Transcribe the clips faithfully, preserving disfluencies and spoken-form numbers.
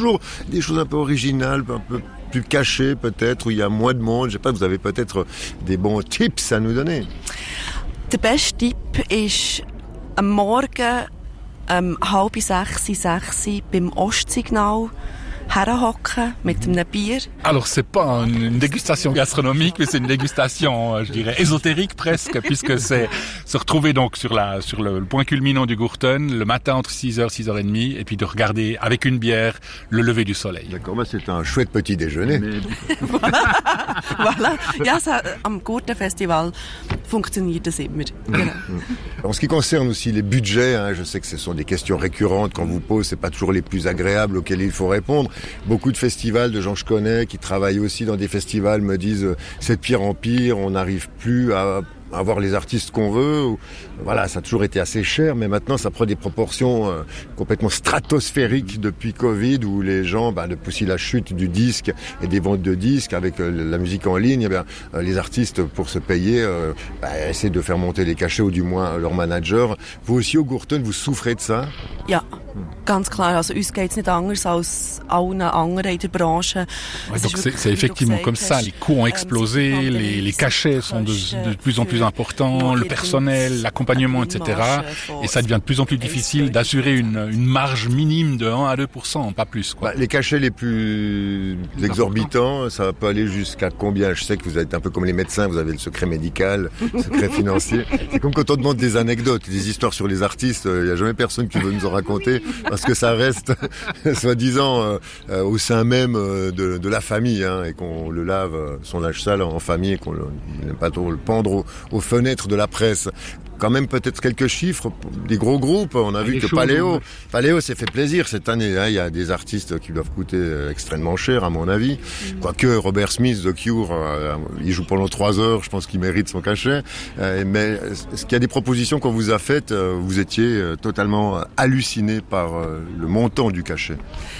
toujours des choses un peu originales, un peu plus cachées peut-être, où il y a moins de monde. Je sais pas, vous avez peut-être des bons tips à nous donner. Der beste Tipp ist am Morgen um halb sechs, sechs beim Ostsignal herhocken mit einem Bier. Alors c'est pas une dégustation gastronomique, mais c'est une dégustation, je dirais, ésotérique presque, puisque c'est se retrouver donc sur la sur le, le point culminant du Gurten le matin entre six heures, six heures trente, et puis de regarder avec une bière le lever du soleil. D'accord, bah c'est un chouette petit déjeuner. Mais... voilà, voilà. Ja, ça, am Gurtenfestival fonctionniert das immer. Genau. En ce qui concerne aussi les budgets, hein, je sais que ce sont des questions récurrentes qu'on vous pose, c'est pas toujours les plus agréables auxquelles il faut répondre. Beaucoup de festivals, de gens que je connais, qui travaillent aussi dans des festivals, me disent euh, c'est de pire en pire, on n'arrive plus à avoir les artistes qu'on veut. Voilà, ça a toujours été assez cher, mais maintenant ça prend des proportions euh, complètement stratosphériques depuis Covid, où les gens, bah, depuis la chute du disque et des ventes de disques avec euh, la musique en ligne, eh bien, euh, les artistes, pour se payer, euh, bah, essaient de faire monter les cachets, ou du moins euh, leur manager. Vous aussi au Gurten, vous souffrez de ça? Ja, ganz klar. Also uns geht's nicht anders als allen anderen in der Branche. Ouais, donc c'est, c'est effectivement comme ça. Les coûts ont explosé, les, les cachets sont de, de plus en plus importants, le personnel, l'accompagnement, et cetera. Et ça devient de plus en plus difficile d'assurer une, une marge minime de un à deux pour cent, pas plus, quoi. Bah, les cachets les plus exorbitants, ça peut aller jusqu'à combien? Je sais que vous êtes un peu comme les médecins, vous avez le secret médical, le secret financier. C'est comme quand on demande des anecdotes, des histoires sur les artistes, il n'y a jamais personne qui veut nous en raconter, parce que ça reste, soi-disant, euh, euh, au sein même euh, de, de la famille, hein, et qu'on le lave, euh, son linge sale en famille, et qu'on n'aime pas trop le pendre aux, aux fenêtres de la presse. Quand même peut-être quelques chiffres, des gros groupes. On a vu que Paléo, Paléo s'est fait plaisir cette année. Hein. Il y a des artistes qui doivent coûter extrêmement cher, à mon avis. Mm. Quoique Robert Smith, The Cure, euh, il joue pendant trois heures, je pense qu'il mérite son cachet. Euh, mais est-ce qu'il y a des propositions qu'on vous a faites? euh, Vous étiez euh, totalement halluciné par euh, le montant du cachet.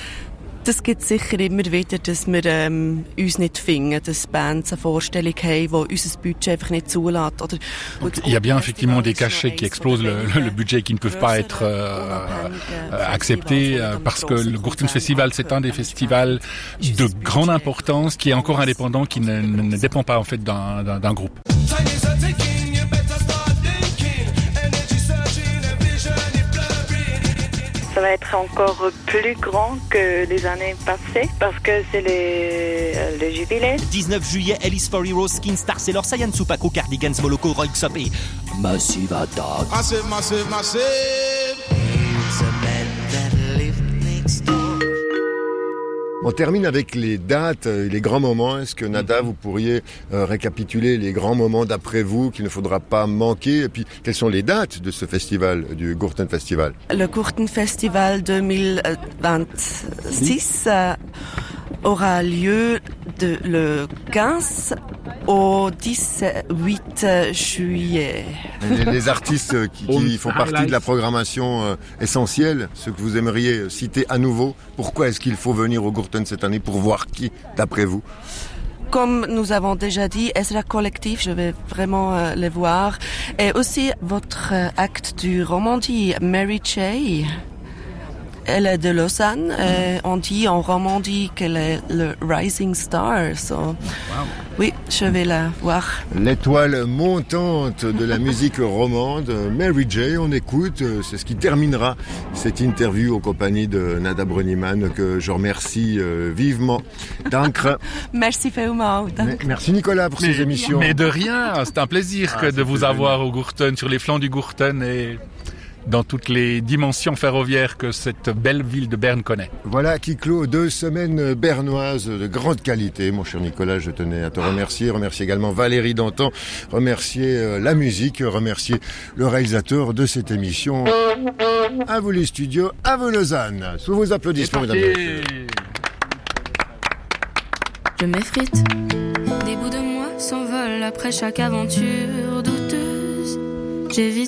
Das gibt sicher immer wieder, dass wir ähm, uns nicht finden, dass Bands eine Vorstellung haben, die unser Budget einfach nicht zulässt. Oder, il y a bien effectivement des cachets qui explosent le, le budget, qui ne peuvent pas être euh, acceptés, euh, parce que le Gurten Festival, c'est un des festivals de grande importance, qui est encore indépendant, qui ne, ne dépend pas en fait d'un, d'un, d'un groupe. Ça va être encore plus grand que les années passées parce que c'est les, le jubilé. dix-neuf juillet, Alice for Heroes, Skin Star, Sailor, Saiyan, Supako, Cardigans, Moloko, Royksop et Massive Attack. Massive, massive, massive. On termine avec les dates, les grands moments. Est-ce que Nada, vous pourriez euh, récapituler les grands moments d'après vous qu'il ne faudra pas manquer? Et puis, quelles sont les dates de ce festival, du Gurten Festival? Le Gurten Festival deux mille vingt-six euh, aura lieu de le quinze au dix-huit juillet. Les, les artistes qui, qui font partie de la programmation euh, essentielle, ceux que vous aimeriez citer à nouveau, pourquoi est-ce qu'il faut venir au Gurten cette année, pour voir qui, d'après vous? Comme nous avons déjà dit, Ezra Collectif, je vais vraiment euh, le voir. Et aussi votre euh, acte du Romandie, Mary J. Elle est de Lausanne. Mm. Et on dit en Romandie qu'elle est le Rising Star. So, wow. Oui, je vais la voir. L'étoile montante de la musique romande, Mary J. On écoute. C'est ce qui terminera cette interview en compagnie de Nada Brönnimann, que je remercie euh, vivement. Dankre. Merci vielmals. Merci Nicolas pour mais, ces émissions. Mais de rien. C'est un plaisir ah, que de vous avoir au Gurten, sur les flancs du Gurten, et dans toutes les dimensions ferroviaires que cette belle ville de Berne connaît. Voilà qui clôt deux semaines bernoises de grande qualité. Mon cher Nicolas, je tenais à te remercier. Remercier également Valérie Dantan. Remercier la musique. Remercier le réalisateur de cette émission. À vous les studios, à vous Lausanne. Sous vos applaudissements, mesdames et messieurs. Je m'effrite. Des bouts de moi s'envolent après chaque aventure douteuse. J'évite